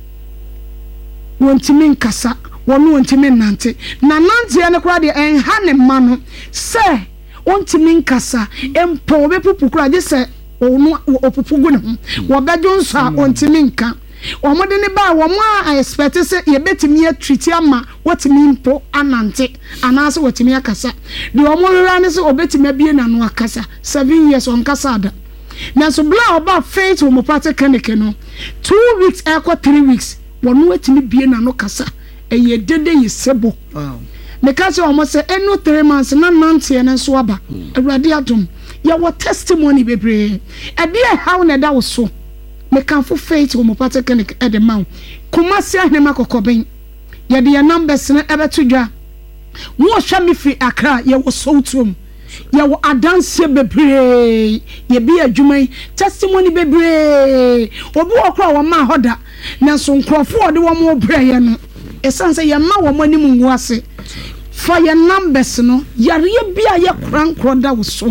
S3: wontimi nkasa wono wontimi nante na nante ne kura de enha ne ma no se wontimi nkasa empo be pupu kura de se onu opupu gu ne ho wo bejo nso a wontimi nka omode ne ba wo mo a expect se ye betimi treat ama wotimi mpo anante anase wotimi akasa de omo rura ne se obetimi abie na no akasa 7 years on kasa da na so bla oba Faith Homeopathic Clinic no 2 weeks eko 3 weeks wono wetimi bie na no kasa eye dede yesebo wow me ka se omo se eno 3 months na nante ne so aba awurade adom ya wo testimony bebre e de how na da wo so me kan for Faith Homeopathic Clinic e de man Kumasi ahnema kokoben ye de numbers na ebeto dwa wo hwa me fi Accra ye wo so tuom ye wo adanse bebre ye bi adwuman testimony bebre obi okra wo ma hoda na so nkrofo ode wo mo breye no esanse ye ma wo mani mu ase for ye numbers no yare bia ye krankro da wo so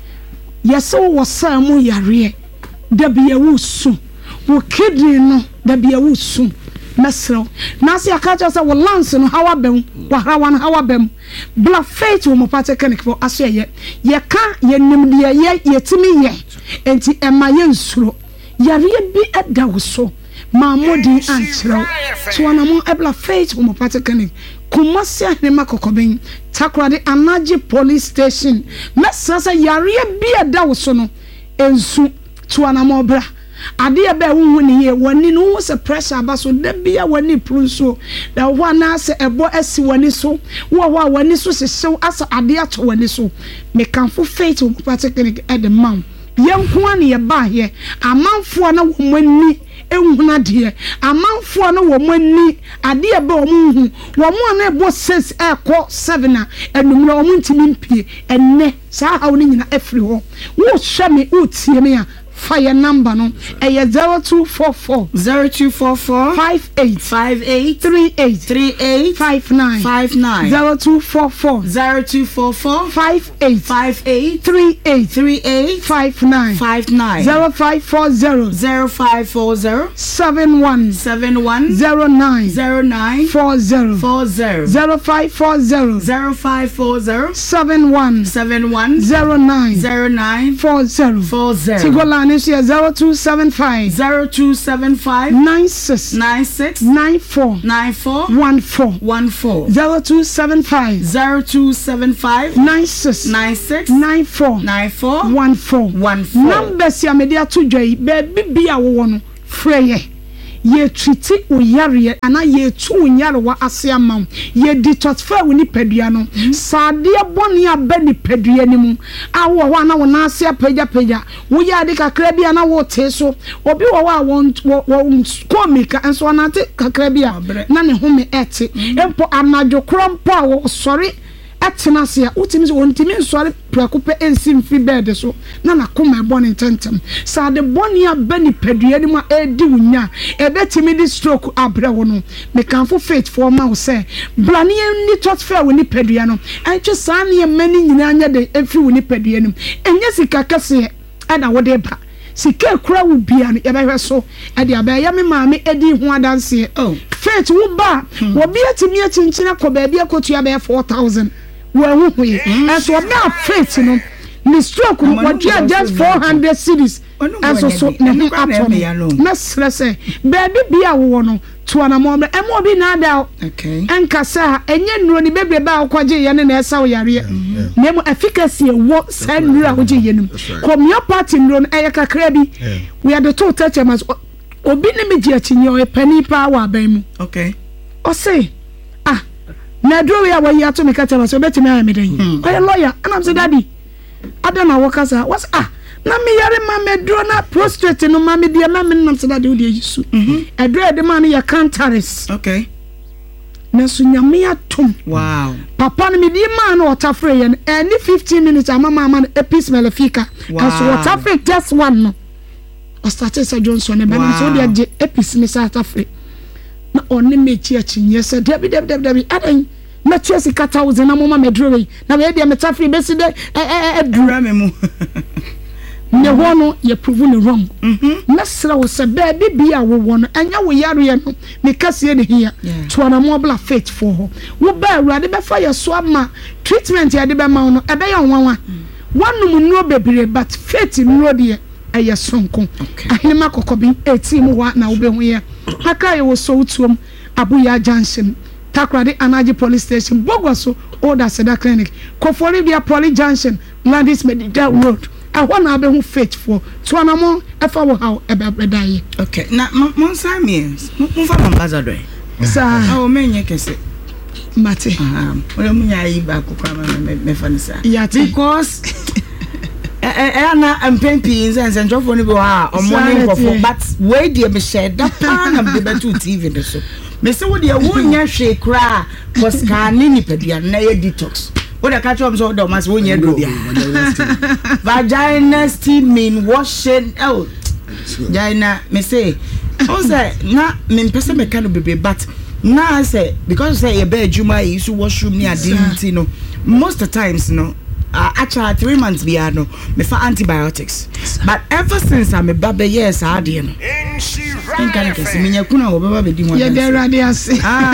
S3: ye so wo sa mu yare da bia wo su wo kidney no da bia wo su mesro na se akacha se wo lance no hawa bem wo hawa no hawa bem bla Faith Homeopathic Clinic for aso ye ka ye nim de ye timi ye enti ema ye nsuro yare bi eda wo so ma modi anchiro so na mo ebla Faith Homeopathic Clinic Kumasi ahnema kokoben takrade Anaji police station mesra se yare bi eda wo so no ensu to na mo bra ade e ba wu ni ye wani no se pressure abaso da bia wani prunso da wa na se ebo asi wani so wo wani so se sew asa ade ato wani so me kan for Faith Homeopathic Clinic e de man yenko an ye ba ye amanfo na wo mani ehuna de amanfo na wo mani ade e ba wo hu wo mo na ebo 6 eko 7 a enumra wo ntimi mpie enne sa ha wo nyina afri ho wo hwa me wo tie me a fire number no 0244
S2: 58
S3: 38 59 0244 58 38 59 0540 71 09 40 0540 71 09 40 Tigolani is 0275 96 94 14 0275 96 94 14 numbers ya media to joy baby bia wo no freye ye treat uyare ana ye tu unyare wa ase amam ye detoxify we ni padua no sade boni aba ni padua ni mu awo ho ana wo na ase apagya wo ya de kakra bia na wo te so obi wo wa wo komika enso anate kakra bia na ne home ete empo anajo krompo a wo sorry atena se a utimi so wontimi nsore prakope ensi mfi bed so na nakoma ebone tentem sa de bone aba ni padua ni ma edi wunya ebetimi di stroke abre wo no me kanfo faith for ma wo say blane ni tot fair wo ni padua no enche sa na mani nyina anya de efi wo ni padua ni enye sika kase ana wo de ba sika kura wo bia no ebe so e de aba ya me maame edi ho adanse faith wo ba wo bia timi atinchina ko ba bia ko tua be 4000 we hu and so na faith no ni stroke what just 400 cities and so na atom na stress baby bia wo no to ana mo bi na da okay enka sa enye nuro ni bebe ba akwaje ye na esa wo yare na mu efficacy wo sa nuro a wo je ye num community party nuro e kakra bi we are the two touchers obi ni me je achinye o pani pa wa ban mu
S2: okay
S3: o say na do we are here to make a tell us betimi I me den o lawyer and I'm say daddy adana wokasa was na me yare ma me do na prostrate no ma me dia na me nam say daddy wo dey yisu edro de man ya cantaris
S2: okay
S3: na sunyame atom
S2: wow
S3: papa no me di man no water free yen any 15 minutes mama man a piece melafika as water free just one no o started Sir Johnson e ba me so dey a piece me South Africa na oni mechi achinye se debi adan na chesi kata uze na mama medrowe na we dia metafri besi de
S2: dura me mu
S3: ne hono ye prove no wrong na sra wo se baby bia wo wono anya wo yare ye no me kase ne hia to na mo bla faith for ho wo ba awurade be fa ye so ama treatment ye de be ma no ebe ye nwanwa wanu mu bebre but faith no de eye sonko ahima kokobi 18 mu wa na wo be hu ye aka ye wo so utuom abuya junction takrade anaji police station bogoso order seda clinic kofori dia police junction landis medical road ahona be hu faithful to anamo efa wo how ebedai
S2: okay na monsa me fa ambassador
S3: sa
S2: o menye kese
S3: mate
S2: o munya yi ba kokwa me fa nsa because na mpempi nzenze njofo ni bo ha omoni nkofo but we dey be share that pan of the betu TV de so me say we dey wonya hwe kra cause kan ni pedua na ye detox we dey catch up so do mas wonya do bia vagina steaming washing out vagina me say o say na me pese me kan bebe but na say because say ye be adwuma yi so washroom ni adinti no most the times no actually 3 months bia no me for antibiotics but ever since I'm a baby yes I dey no kan ka siminya kuna wo baba be di mo
S3: ye dey ready ase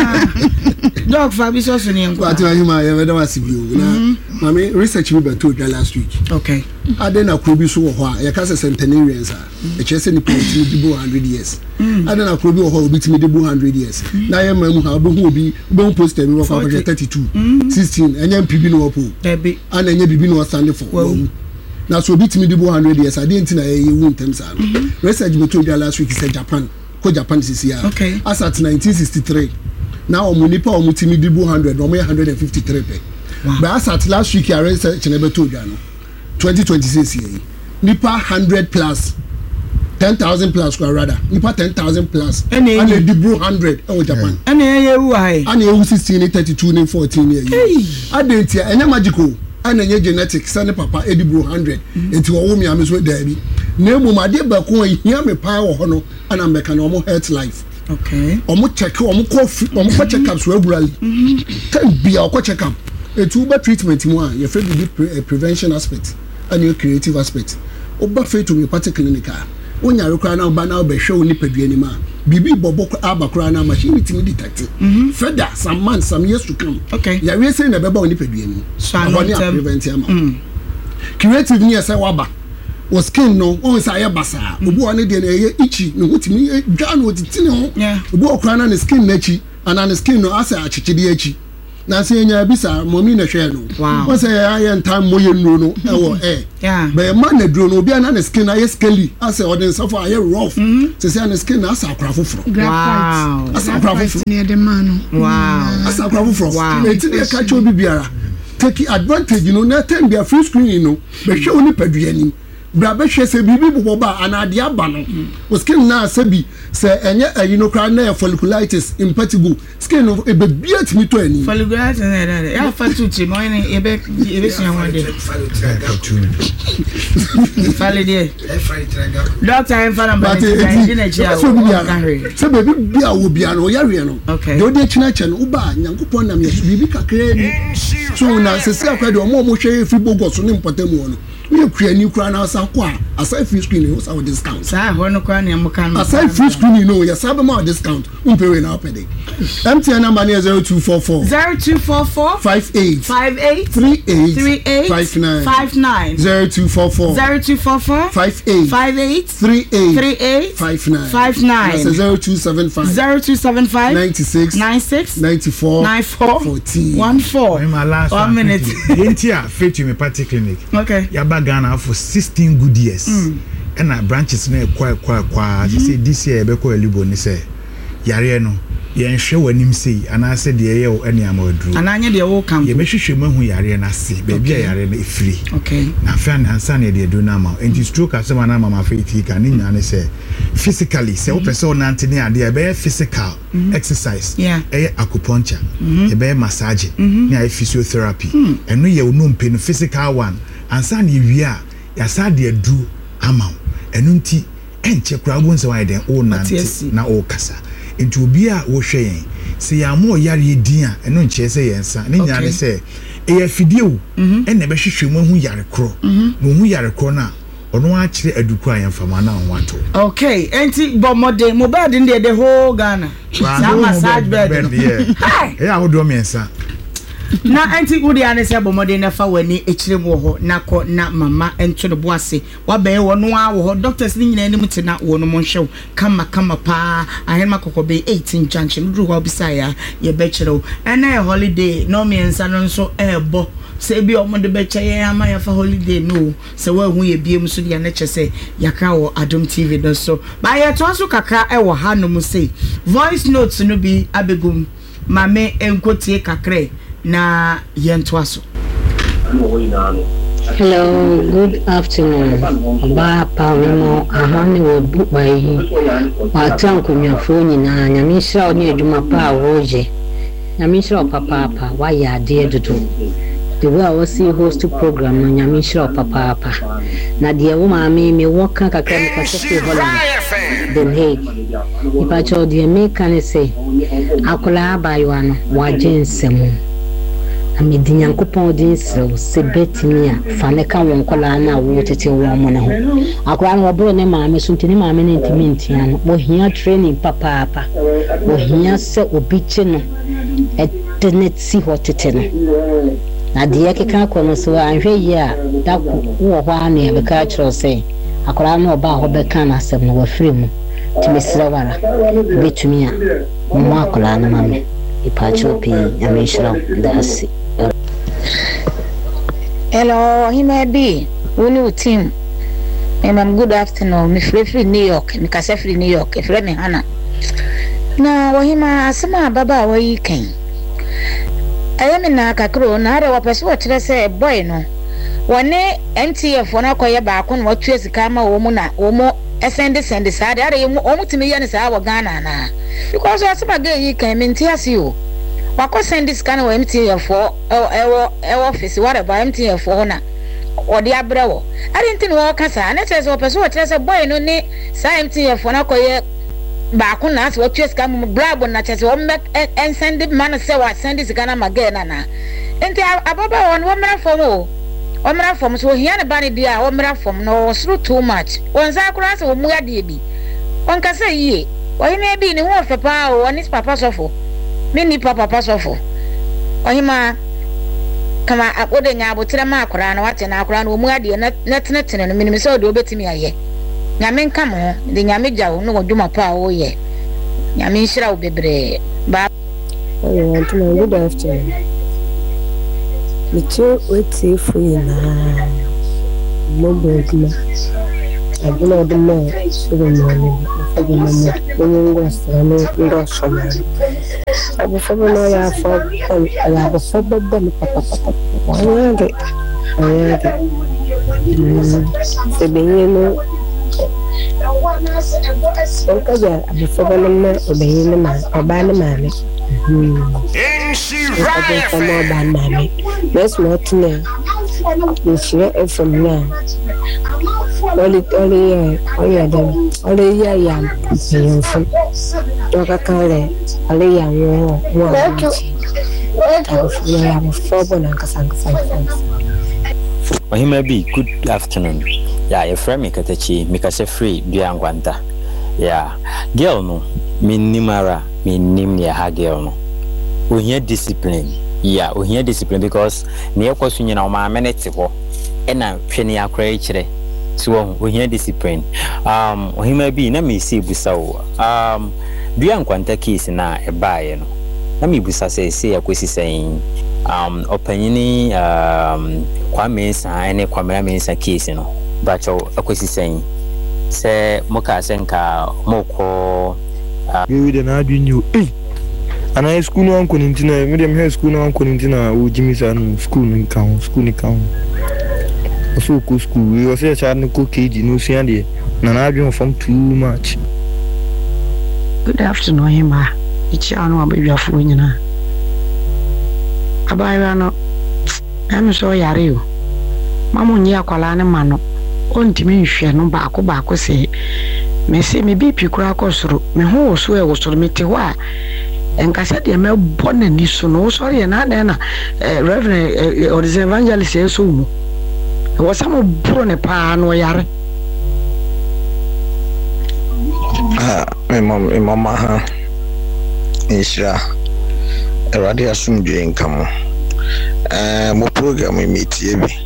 S2: dog fa bi so ni enko
S4: ati ahima ye be da wasi bi na mami research we beto da last week
S2: okay
S4: adena krobi so wo ho a ye ka se centenarians a e chese ni plenty di 100 years adena krobi wo ho obi timi di 100 years na ye mamu ha obi hu obi bo poster mi wo fa 32 16 enya mpibi no opo
S2: ebi
S4: ana enya bibi no stand for na so obi timi di 100 years ade ntina ye wu ntem sa research beto da last week is Japan ko Japan sisi ya as at 1963 now omunipa omutimi di 100 no 153 pe but as at last week I research na beto da no 2026 here nipa 100 plus 10,000 plus rather nipa 10,000 plus and the dibro 100 oh Japan
S2: and ye wu ai
S4: and ye 16 32 and 14 year adentia enya magical and enya genetics and papa edibro 100 enti wo mi am so da bi
S11: na emu ma de ba ko hia me pa wo ho no ana me ka no mo health life
S2: okay
S11: omo check omo ko check ups regularly can be o ko check up etu ba treatment mu a ye free be prevention aspect and your creative aspect oba free to me party clinic a onya rekra na oba na obehwe oni paduani ma bibi bobo abakra na machine timi detect further some years to come
S2: okay
S11: ya we say na beba oni paduani
S2: so
S11: oni prevent am creative ni say waba o skin no o say ya basa obu oni de na ye ichi no hutimi dwa no titini ho obu okra na ne skin na chi ana ne skin no asa achichide achi na say nya bisa momi na hwe no o say ya ntam moye no no e wo be man na duro no obi ana ne skin na ye scaly asa odin suffer aye rough say na skin na asa akra foforo asa akra foforo
S3: near the man
S11: asa akra foforo e ti de ka cho bibiara take advantage you know na time be free screen you know be hwe oni paduani bra be hwe se bibi boba anade aba no o skin na sabi se enye you know cry na folliculitis impetigo skin no e be biat mi to ani
S2: folliculitis na ya fa tuti mo ni e be sia wande falide doctor en fara ba ni na chia
S11: se baby bia wo bia no yare no do de china che no uba nyankopon na me bibi kakra ni so na se se akwa de omo hwe fi bogos no impotemu no we kura ni kura na asa kwa aside free screen no sa discount
S2: sa ho no kwa na muka no
S11: aside free screen no ya sabe ma discount umpewe na opede MTN number 0244 58 38 59 0244 58 59 0275 96 94 14
S12: my last
S2: 1 minute
S12: yentia fit you me party clinic
S2: okay
S12: yaba Ghana for 16 good years and our branches na kwa say this year be ko elibo ni say yare no ye nhwe wanim sei ana say de ye o ane amadru
S2: ana anye de wo kam
S12: ye behwehwe mahu yare na se be bia yare na efiri
S2: okay
S12: na fa na ansa na de do na ma enti stroke asema na mama faith ka ni nya ne say physically say o person na ante ne ade be physical exercise e acupuncture e be massage ni ai physiotherapy eno ye no mpe no physical one ansa na ewia ya sa de adu ama eno nti enche kura bo nse wa den o na na o kasa enti obi a wo hwe yen se ya mo yare din a eno nche se yensa ne nya ne se e ya fidie wo ene be hwehwe mu hu yare kro mo hu yare kro na ono a kire aduku ayen fama na onwato
S2: okay enti bomode mo bed in the whole Ghana na massage bed eh
S12: ya wo do miensa
S2: na enti wudi anese bomode na fa wani ekire mu ho na ko na mama ento de boase wa be wo no a wo ho doctors ni nyina anim te na wo no mo hyew kama pa ahenma kokobe 18 junction duru ho bisa ya ye be kire ena holiday no miensa no so ebo se bi omo de be kye ama ya fa holiday no se wa hu ye biem so de na kye se yaka wo Adom TV do so ba ye to so kakra e wo ha no mu sei voice notes no bi abegum mame enkotie kakra na yentoaso.
S13: Hello, good afternoon. Ba pawemo ahani wo bubai. Watanku nyafo nyina nyamisha oni adwuma pa woje. Nyamisha papa wa ya ade dodo. The way I was see host program no nyamisha papa. Na de wo ma me woka kakra me kase Holland. Then hey. Ipa cho de me kan say akola abayo ano waje nsemu. Amidi nyankopon din sew se betimi a faneka won kola na wo tete wo mo ne ho akora no obro ne maame so ntini maame ne ntimi ntia no mo hia training papa mo hia se obi che no etnet si ho tete no na de yake ka kono so anhwe yi a da wo ho ana e be ka chro se akora no oba ho be kan asem no wa free mu timisira wara betumi a mo akora na maame ipacho pi ameshra dasi.
S14: Hello, Himebi. Unu team. I'm good afternoon. Me free New York. Me kase free New York. Free me Hana. Na wahima asema baba wa yiken. Ayemi na kakro na ara wapeso wakyerɛ sɛ boy no. Wone NTF wona koye baako no watue sika ma wo mu na wo mo send saade ara ye mu o mutimi ye ne saa wo Ghana na. Because asema ga yiken me ntiase o. Wako send this kind of MTF for our office whatever MTF for na ɔde abrɛwo ade nti ne wɔka saa na kyerɛ sɛ wɔpɛ so wɔkyerɛ sɛ boy no ne saa MTF na kɔyɛ baako na asɛ wɔtua sika mu brabo na kyerɛ sɛ wɔmmɛ ensende ma no sɛ wɔasɛnde sika na ma gɛ na na nti ababa wɔn wɔmmra fam o wɔmmra fam so ohia ne ba ne dia wɔmmra fam no wɔsoro too much wɔn sa akora sɛ wɔmu adeɛ bi wɔn kasa yie wɔhema bi ne ho ɔfɛ paa o wɔne papa sɔfo me ni papa sɔfo wɔhema kama akode nya abotre ma akora na wate na akora na wɔmu adeɛ na tenetene no menim sɛ ɔde obetimi ayɛ nyame nka mo de nyame gyawo no wɔdwuma pa wo yɛ nyame nhyira wo bebree ba
S15: good afternoon Micho weti free na mobo adwuma adwuma de mo so de mo ne adwuma mo ngo sano ndo soma abufo no ya fa ala abufo baba no papa ayade sebenye no okaja abufo no ma obenye no ma oba no ma me Let's not know. If you're from now, only young,
S16: good afternoon. Yeah, your friend Mikatachi, Mikasa free, Diangwanta. Yeah, girl no, Minimara, Minimia ha girl no. We hear discipline. Yeah, we hear discipline because near question na ma minute ho e na hwene akra kire so we hear discipline. We may be na me see busa wo. Dua nkwanta case na e baaye no. Na me busa say akwesi saying opanyini Kwame Nsa ene Kwame Nsa case no. Bacho akwesi saying say moka senka moko
S17: we dey na adwin you and I school no anko nintina medium hair school no anko nintina o Jimmy san school ni kan so ko school we was a child no KG no see ande na na adwin from too much.
S18: Good afternoon hima ichi anu abadwafo nyina abayewa no am so yare o mamu nyi akwala ne ma no ontimi nhwe no baako se me se me BP kura kosoro me ho so e wosoro me te ho a enkasa de me bona ni so no sorry na na reverend or the evangelist so mu e wasamo bro ne pa no yare
S19: me mama ha Isra erade asumdwe nkamo mo program meetie bi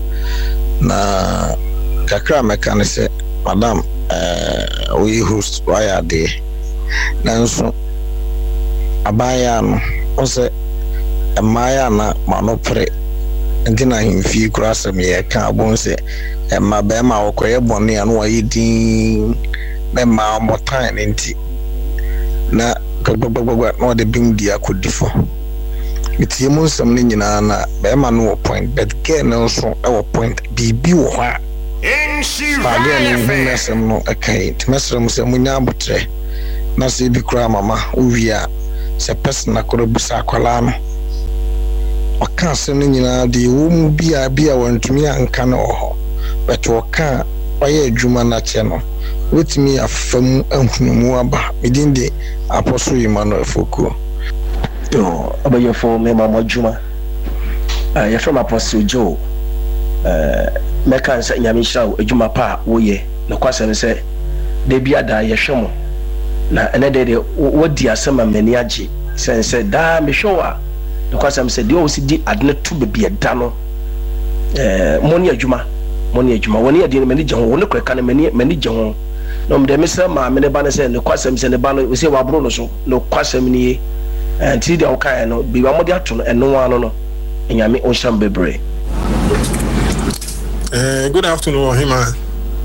S19: na kakra meka ne se madam we host why are they nanso abaya no ose emaya na manopre ndina himfi kurasem ye ka abonse emma be ma okoye bone anu wayi din na ma motan nti na gbogbogbogbo no de bing dia kodifo mitie mo nsam ne nyina na be ma no point but ke no so e point bibi wo ha mesem no okay mesem se munya abotre na se bi kura mama owia se person akoro busa akwala no oka se no nyina de wo mu bia wantumi anka no ho but oka oye adwuma na che no wetimi afam anhunumu aba midin de Apostle Emmanuel Foko
S20: yo abayefo me mama adwuma ya from Apostle Joe meka nsa nyame hira adwuma pa wo ye no kwasem se de bia da ye hwemo na ene de wodi asema mani age sense da me hwoa no kwasem se de o si di adne to bebia da no moni adwuma woni ade mani je ho woni kweka na mani je ho no mde mesra ma me ne ba ne se no kwasem se ne ba no se wa bro no so no kwasem ni anti de o kan no bi wa mode ato no eno wa no nyame o sham bebre.
S21: Good afternoon, Hima.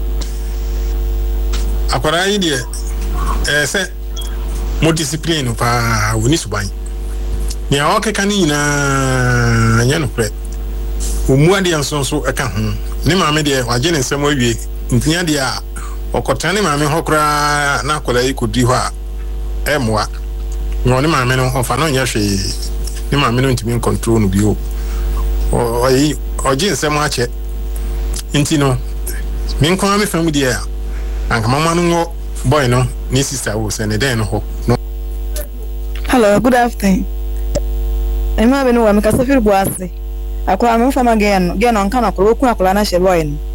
S21: Akwara yi de se mo discipline pa woni suban. Ni a okeka ni na nya no pre. Omu ade anso so eka ho. Ni ma me de waje ne nsem awie. Ntinya de a okotane ma me hokra na akwara yi kodi ho a emwa. No ni ma me no ofa no nya hwe. Ni ma me no ntimi control no bio. Oyi oje nsem ache nti no me nko me fam dia anka mama no boy no ni sister wo se ne den no ho no.
S6: Hello, good afternoon. Ema be no wa me ka sefiri boase akwa me fama gen no nka na koro ku akwa na she boy no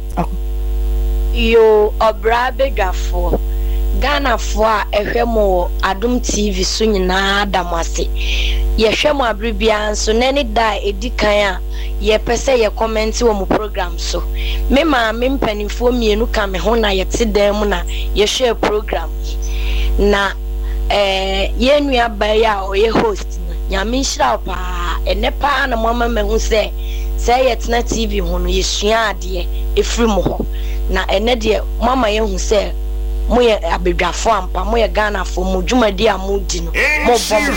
S22: yo obra begafo Ghana fo a ehwemo Adum TV so nyina damase ye hwemo abribia nso nani da edikan a ye pese ye comment wo mu program so me ma me mpanifo mienu ka me ho na ye te dan mu na ye share program na ye nua ba ya o ye host na nyame nhira pa enepa na mama me hu se ye tena TV ho no ye sua ade efiri mo ho na ene de mama ye hu se moye abedwafo ampa moye Ghana fo mo dwumadi a mo di no mo bom